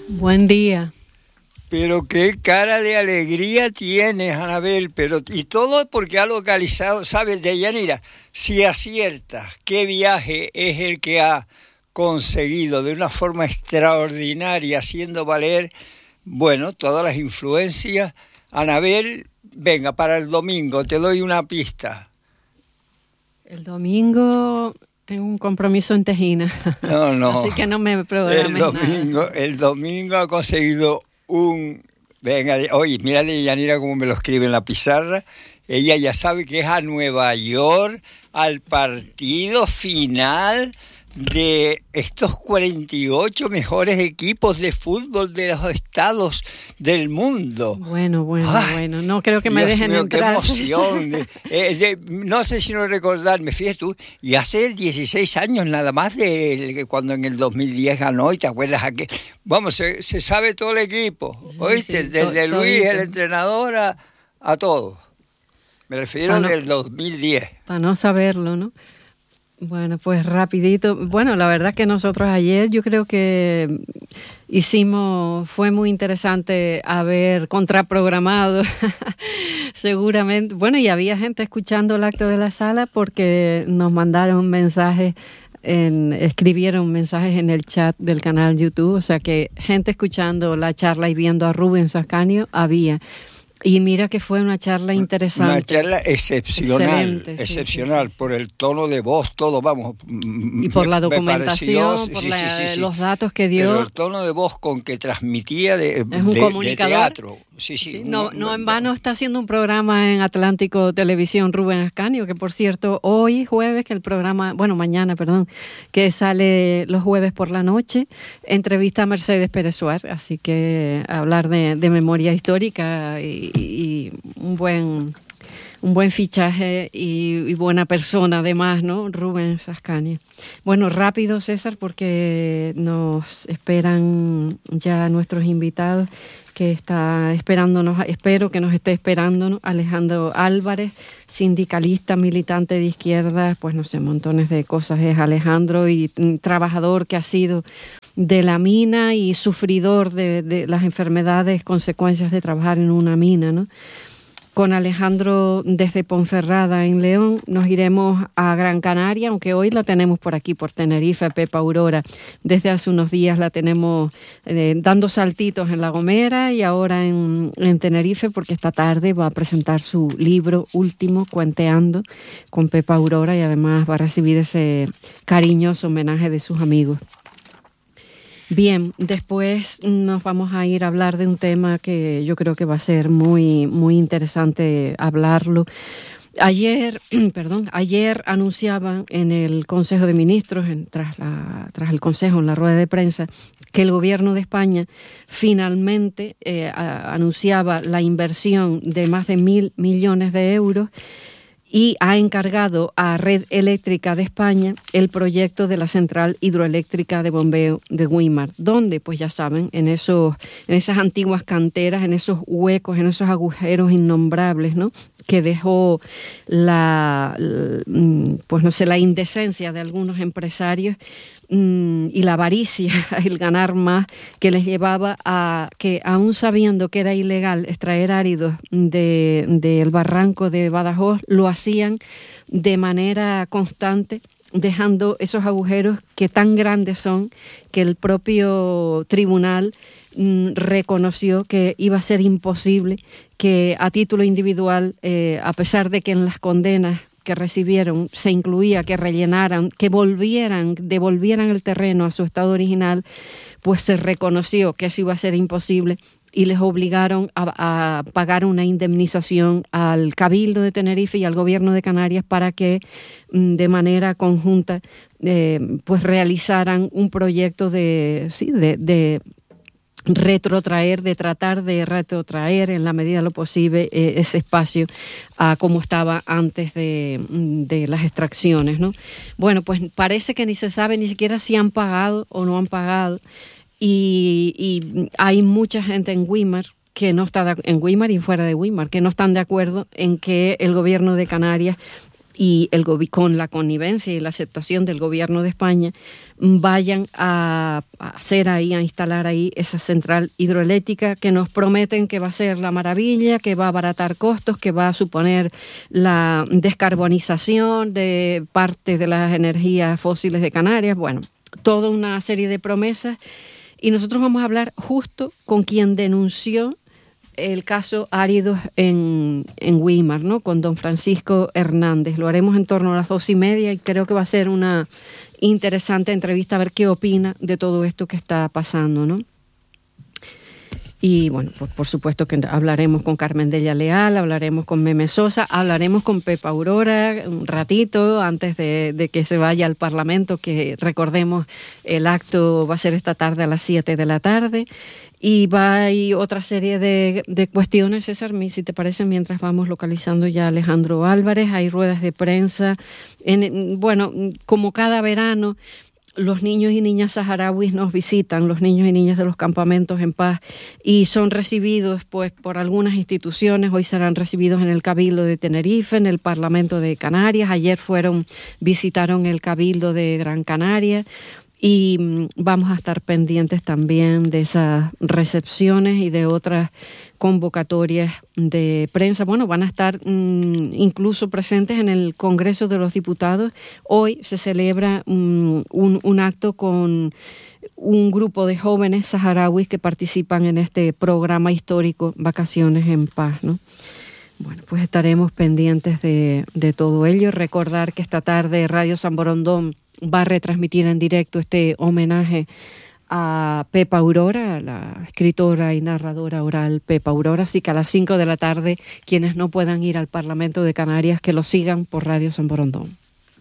Buen día. Pero qué cara de alegría tienes, Anabel, pero y todo porque ha localizado, ¿sabes, Deyanira? Si aciertas qué viaje es el que ha conseguido de una forma extraordinaria, haciendo valer, bueno, todas las influencias. Anabel, venga, para el domingo te doy una pista. El domingo tengo un compromiso en Tejina. No. Así que no me programes nada. El domingo ha conseguido venga, oye, mira de Yanira cómo me lo escribe en la pizarra. Ella ya sabe que es a Nueva York, al partido final de estos 48 mejores equipos de fútbol de los estados del mundo. Bueno, no creo que me Dios dejen mío, entrar. ¡Qué emoción! No sé si no recordarme, fíjate tú, y hace 16 años nada más de cuando en el 2010 ganó, y te acuerdas aquel. Vamos, se sabe todo el equipo, ¿oíste? Sí, desde Luis, todito. el entrenador, a todo. Me refiero del 2010. Para no saberlo, ¿no? Bueno, pues rapidito. Bueno, la verdad que nosotros ayer yo creo que fue muy interesante haber contraprogramado, seguramente. Bueno, y había gente escuchando el acto de la sala porque nos mandaron mensajes, escribieron mensajes en el chat del canal YouTube, o sea que gente escuchando la charla y viendo a Rubens Ascanio había. Y mira que fue una charla interesante. Una charla excepcional, excepcional, sí. Por el tono de voz, todo, vamos. Y por la documentación, pareció, los datos que dio. Pero el tono de voz con que transmitía de teatro. Sí. No en vano está haciendo un programa en Atlántico Televisión Rubén Ascanio, que por cierto, hoy jueves, mañana, que sale los jueves por la noche, entrevista a Mercedes Pérez Suárez, así que hablar de memoria histórica y un buen fichaje y buena persona además, ¿no? Rubén Ascanio. Bueno, rápido, César, porque nos esperan ya nuestros invitados, que está esperándonos, espero que nos esté esperándonos, Alejandro Álvarez, sindicalista, militante de izquierda, pues no sé, montones de cosas es Alejandro, y un trabajador que ha sido de la mina y sufridor de las enfermedades, consecuencias de trabajar en una mina, ¿no? Con Alejandro desde Ponferrada en León nos iremos a Gran Canaria, aunque hoy la tenemos por aquí, por Tenerife, Pepa Aurora. Desde hace unos días la tenemos dando saltitos en La Gomera y ahora en Tenerife, porque esta tarde va a presentar su libro último, Cuenteando, con Pepa Aurora, y además va a recibir ese cariñoso homenaje de sus amigos. Bien, después nos vamos a ir a hablar de un tema que yo creo que va a ser muy, muy interesante hablarlo. Ayer anunciaban en el Consejo de Ministros, tras el Consejo, en la rueda de prensa, que el Gobierno de España finalmente anunciaba la inversión de más de 1.000 millones de euros y ha encargado a Red Eléctrica de España el proyecto de la central hidroeléctrica de bombeo de Güímar, donde, pues ya saben, en esas antiguas canteras, en esos huecos, en esos agujeros innombrables, ¿no?, que dejó la indecencia de algunos empresarios y la avaricia, el ganar más, que les llevaba a que, aún sabiendo que era ilegal extraer áridos del barranco de Badajoz, lo hacían de manera constante, dejando esos agujeros que tan grandes son que el propio tribunal reconoció que iba a ser imposible que a título individual, a pesar de que en las condenas que recibieron se incluía que rellenaran, que devolvieran el terreno a su estado original, pues se reconoció que eso iba a ser imposible y les obligaron a pagar una indemnización al Cabildo de Tenerife y al Gobierno de Canarias para que de manera conjunta pues realizaran un proyecto de tratar de retrotraer en la medida de lo posible ese espacio a como estaba antes de las extracciones, ¿no? Bueno, pues parece que ni se sabe ni siquiera si han pagado o no han pagado, y hay mucha gente en Güímar que no está en Güímar y fuera de Güímar, que no están de acuerdo en que el Gobierno de Canarias y con la connivencia y la aceptación del gobierno de España, vayan a instalar ahí esa central hidroeléctrica que nos prometen que va a ser la maravilla, que va a abaratar costos, que va a suponer la descarbonización de parte de las energías fósiles de Canarias. Bueno, toda una serie de promesas. Y nosotros vamos a hablar justo con quien denunció el caso árido en Weimar, ¿no? Con don Francisco Hernández. Lo haremos en torno a las 2:30 y creo que va a ser una interesante entrevista a ver qué opina de todo esto que está pasando, ¿no? Y bueno, pues por supuesto que hablaremos con Carmen Della Leal, hablaremos con Meme Sosa, hablaremos con Pepa Aurora un ratito antes de que se vaya al Parlamento, que recordemos el acto va a ser esta tarde a las 7 de la tarde. Y hay otra serie de cuestiones, César, si te parece, mientras vamos localizando ya a Alejandro Álvarez. Hay ruedas de prensa. Bueno, como cada verano, los niños y niñas saharauis nos visitan, los niños y niñas de los campamentos en paz, y son recibidos pues por algunas instituciones. Hoy serán recibidos en el Cabildo de Tenerife, en el Parlamento de Canarias. Ayer visitaron el Cabildo de Gran Canaria. Y vamos a estar pendientes también de esas recepciones y de otras convocatorias de prensa. Bueno, van a estar incluso presentes en el Congreso de los Diputados. Hoy se celebra un acto con un grupo de jóvenes saharauis que participan en este programa histórico Vacaciones en Paz, ¿no? Bueno, pues estaremos pendientes de todo ello. Recordar que esta tarde Radio San Borondón va a retransmitir en directo este homenaje a Pepa Aurora, la escritora y narradora oral Pepa Aurora. Así que a las 5 de la tarde, quienes no puedan ir al Parlamento de Canarias, que lo sigan por Radio San Borondón.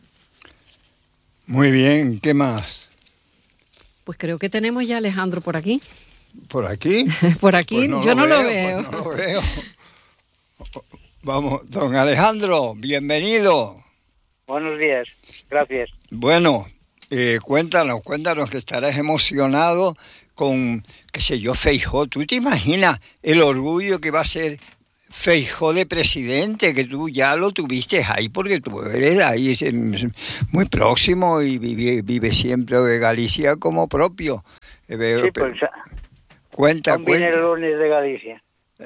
Muy bien, ¿qué más? Pues creo que tenemos ya a Alejandro por aquí. ¿Por aquí? Por aquí, pues no yo no lo veo. veo. Pues no lo veo. Vamos, don Alejandro, bienvenido. Buenos días, gracias. Bueno, cuéntanos que estarás emocionado con, qué sé yo, Feijóo. ¿Tú te imaginas el orgullo que va a ser Feijóo de presidente? Que tú ya lo tuviste ahí, porque tú eres ahí muy próximo y vive siempre de Galicia como propio. Sí, pues cuenta. El lunes de Galicia.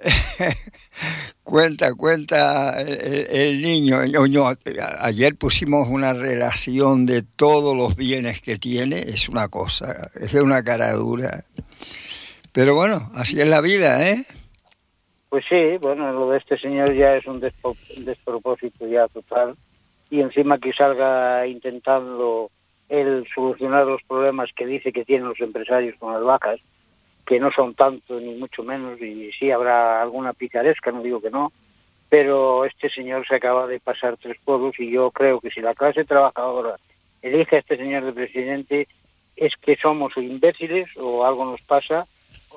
Cuenta el niño. Ayer pusimos una relación de todos los bienes que tiene. Es una cosa, es de una cara dura. Pero bueno, así es la vida, ¿eh? Pues sí, bueno, lo de este señor ya es un despropósito ya total. Y encima que salga intentando él solucionar los problemas que dice que tienen los empresarios con las vacas, que no son tanto ni mucho menos, y sí habrá alguna picaresca, no digo que no, pero este señor se acaba de pasar 3 pueblos, y yo creo que si la clase trabajadora elige a este señor de presidente es que somos imbéciles o algo nos pasa,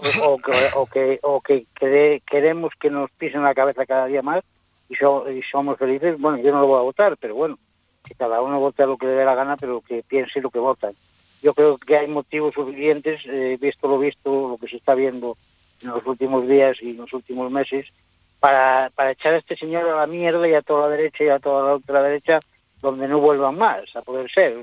o que queremos que nos pisen la cabeza cada día más y somos felices. Bueno, yo no lo voy a votar, pero bueno, que cada uno vote a lo que le dé la gana, pero que piense lo que votan. Yo creo que hay motivos suficientes, visto lo que se está viendo en los últimos días y en los últimos meses, para echar a este señor a la mierda y a toda la derecha y a toda la ultraderecha, donde no vuelvan más a poder ser.